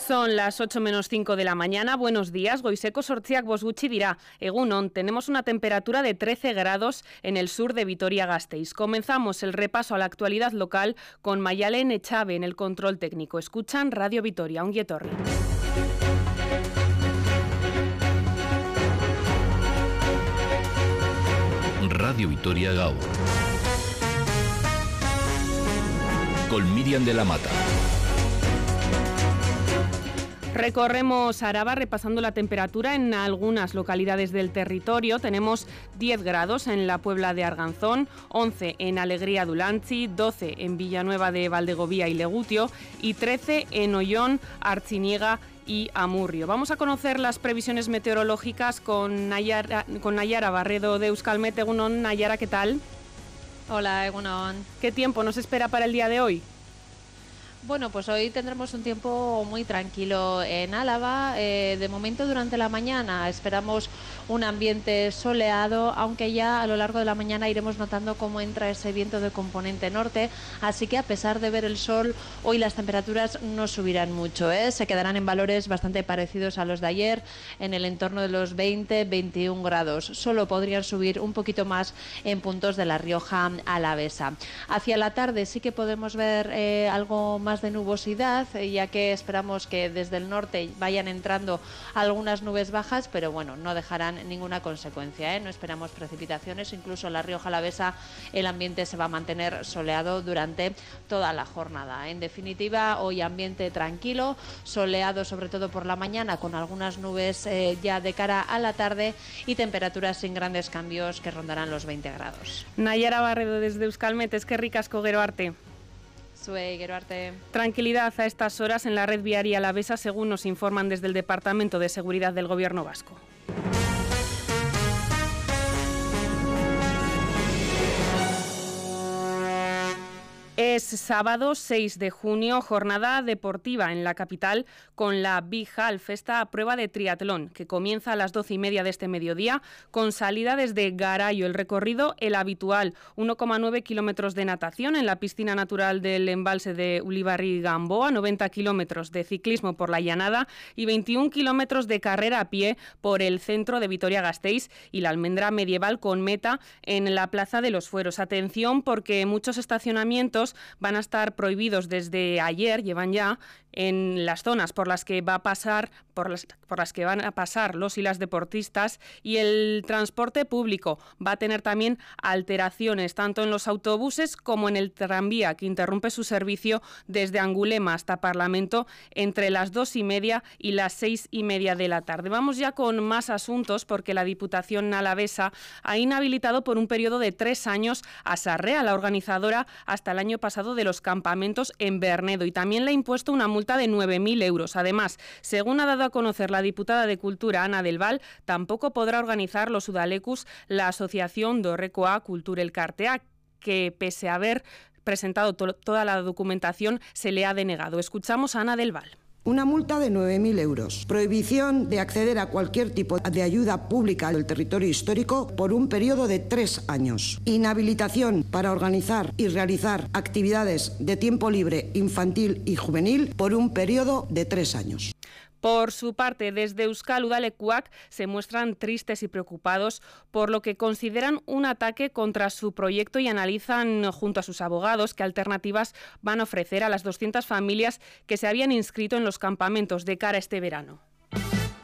Son las 8 menos 5 de la mañana. Buenos días. Goizeko sortziak bost gutxi dira. Egunon, tenemos una temperatura de 13 grados en el sur de Vitoria-Gasteiz. Comenzamos el repaso a la actualidad local con Mayalen Echave en el control técnico. Escuchan Radio Vitoria. Ongi etorri. Radio Vitoria Gaur. Con Miriam de la Mata. Recorremos Araba repasando la temperatura en algunas localidades del territorio. Tenemos 10 grados en la Puebla de Arganzón, 11 en Alegría Dulantzi, 12 en Villanueva de Valdegovía y Legutio y 13 en Ollón, Artziniega y Amurrio. Vamos a conocer las previsiones meteorológicas con Nayara Barredo de Euskalmet. Egunon, Nayara, ¿qué tal? Hola, Egunon. ¿Qué tiempo nos espera para el día de hoy? Bueno, pues hoy tendremos un tiempo muy tranquilo en Álava. De momento, durante la mañana esperamos un ambiente soleado, aunque ya a lo largo de la mañana iremos notando cómo entra ese viento de componente norte. Así que a pesar de ver el sol, hoy las temperaturas no subirán mucho, se quedarán en valores bastante parecidos a los de ayer, en el entorno de los 20-21 grados. Solo podrían subir un poquito más en puntos de La Rioja alavesa. Hacia la tarde sí que podemos ver algo más de nubosidad, ya que esperamos que desde el norte vayan entrando algunas nubes bajas, pero bueno, no dejarán ninguna consecuencia, No esperamos precipitaciones. Incluso en La Rioja alavesa el ambiente se va a mantener soleado durante toda la jornada. En definitiva, hoy ambiente tranquilo, soleado sobre todo por la mañana, con algunas nubes ya de cara a la tarde y temperaturas sin grandes cambios que rondarán los 20 grados. Nayara Barredo desde Euskalmet, eskerrik asko, gero arte. Tranquilidad a estas horas en la red viaria alavesa, según nos informan desde el Departamento de Seguridad del Gobierno vasco. Es sábado 6 de junio, jornada deportiva en la capital con la Big Half, esta prueba de triatlón que comienza a las 12:30 de este mediodía con salida desde Garayo. El recorrido, el habitual, 1,9 kilómetros de natación en la piscina natural del embalse de Ulibarri-Gamboa, 90 kilómetros de ciclismo por la llanada y 21 kilómetros de carrera a pie por el centro de Vitoria-Gasteiz y la almendra medieval con meta en la Plaza de los Fueros. Atención, porque muchos estacionamientos van a estar prohibidos desde ayer, llevan ya, en las zonas por las que va a pasar, por las que van a pasar los y las deportistas, y el transporte público va a tener también alteraciones tanto en los autobuses como en el tranvía, que interrumpe su servicio desde Angulema hasta Parlamento entre las 2:30 y las 6:30 de la tarde. Vamos ya con más asuntos, porque la Diputación alavesa ha inhabilitado por un periodo de 3 años a Sarrea, la organizadora hasta el año pasado de los campamentos en Bernedo, y también le ha impuesto una multa de 9.000 euros. Además, según ha dado a conocer la diputada de Cultura, Ana del Val, tampoco podrá organizar los Udalecus la asociación Dorrekoa Kultur Elkartea, que pese a haber presentado toda la documentación se le ha denegado. Escuchamos a Ana del Val. Una multa de 9.000 euros. Prohibición de acceder a cualquier tipo de ayuda pública del territorio histórico por un periodo de 3 años. Inhabilitación para organizar y realizar actividades de tiempo libre infantil y juvenil por un periodo de 3 años. Por su parte, desde Euskal Udalekuak se muestran tristes y preocupados por lo que consideran un ataque contra su proyecto y analizan junto a sus abogados qué alternativas van a ofrecer a las 200 familias que se habían inscrito en los campamentos de cara a este verano.